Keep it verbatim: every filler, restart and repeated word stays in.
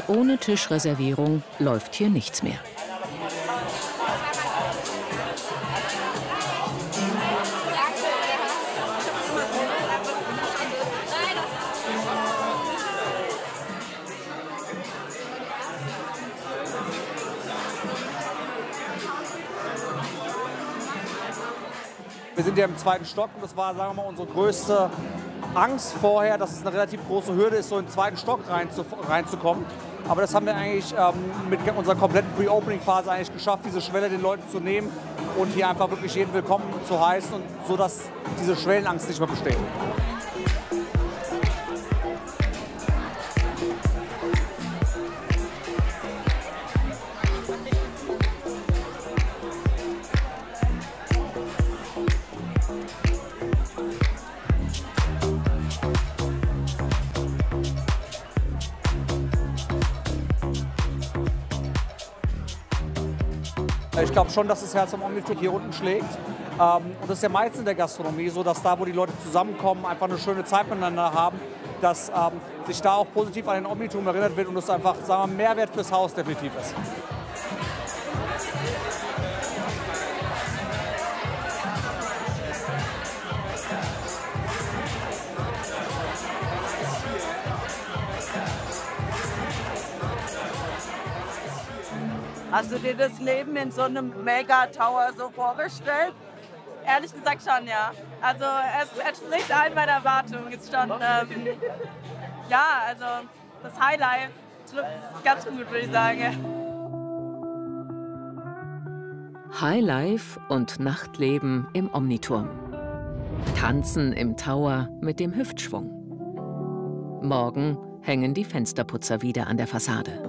Ohne Tischreservierung läuft hier nichts mehr. Wir sind ja im zweiten Stock und das war, sagen wir mal, unsere größte Angst vorher, dass es eine relativ große Hürde ist, so in den zweiten Stock reinzu, reinzukommen. Aber das haben wir eigentlich ähm, mit unserer kompletten Pre-Opening-Phase eigentlich geschafft, diese Schwelle den Leuten zu nehmen und hier einfach wirklich jeden willkommen zu heißen, und so dass diese Schwellenangst nicht mehr besteht. Ich glaube schon, dass das Herz am Omnitour hier unten schlägt. Ähm, und das ist ja meistens in der Gastronomie so, dass da, wo die Leute zusammenkommen, einfach eine schöne Zeit miteinander haben, dass ähm, sich da auch positiv an den Omniturm erinnert wird und das einfach, sagen wir, ein Mehrwert fürs Haus definitiv ist. Hast du dir das Leben in so einem Mega-Tower so vorgestellt? Ehrlich gesagt schon, ja. Also es entspricht allen meiner Erwartungen. Ist schon, ähm, ja, also das Highlife trifft ganz gut, würde ich sagen. Highlife und Nachtleben im Omniturm. Tanzen im Tower mit dem Hüftschwung. Morgen hängen die Fensterputzer wieder an der Fassade.